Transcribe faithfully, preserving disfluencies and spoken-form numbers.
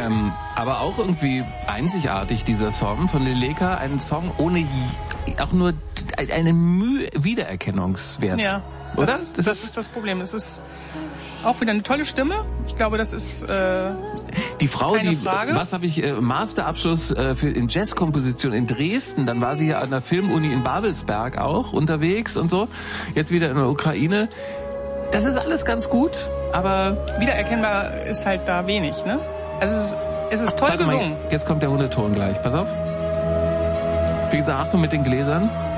Ähm, aber auch irgendwie einzigartig, dieser Song von Leleka. Ein Song ohne je, auch nur eine Mühe Wiedererkennungswert. Ja. Oder? Das, das, das ist das Problem. Es ist auch wieder eine tolle Stimme. Ich glaube, das ist äh, die Frau, keine die, Frage. was habe ich, äh, Masterabschluss äh, für in Jazzkomposition in Dresden. Dann war sie ja an der Filmuni in Babelsberg auch unterwegs und so. Jetzt wieder in der Ukraine. Das ist alles ganz gut, aber wiedererkennbar ist halt da wenig, ne? Also es ist, es ist toll Warte gesungen. Mal, jetzt kommt der Hundeton gleich. Pass auf. Wie gesagt, Achtung mit den Gläsern.